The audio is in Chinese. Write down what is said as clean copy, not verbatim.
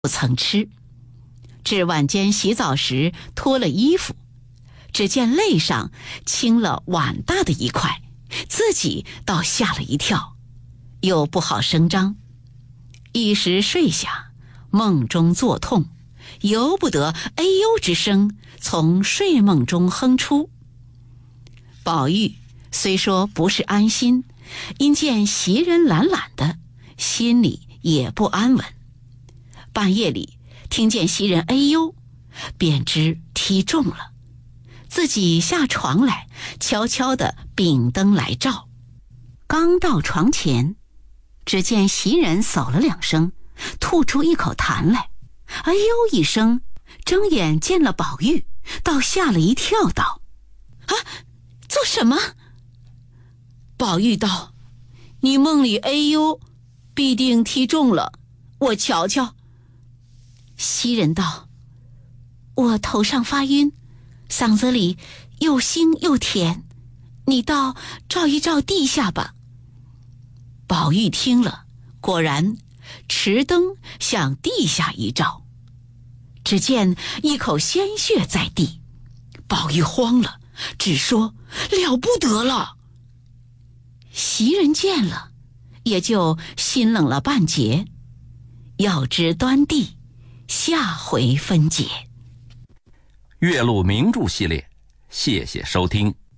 不曾吃。至晚间洗澡时脱了衣服，只见肋上青了碗大的一块，自己倒吓了一跳，又不好声张。一时睡下，梦中作痛，由不得哎呦之声从睡梦中哼出。宝玉虽说不是安心，因见袭人懒懒的，心里也不安稳。半夜里听见袭人哎呦，便知踢中了，自己下床来，悄悄地秉灯来照。刚到床前，只见袭人嗖了两声，吐出一口痰来，哎呦一声，睁眼见了宝玉，倒吓了一跳，道：啊，做什么？宝玉道：你梦里哎呦，必定踢中了，我瞧瞧。袭人道：我头上发晕，嗓子里又腥又甜，你倒照一照地下吧。宝玉听了，果然持灯向地下一照，只见一口鲜血在地。宝玉慌了，只说了不得了。袭人见了，也就心冷了半截。要知端地，下回分解。 月录名著系列，谢谢收听。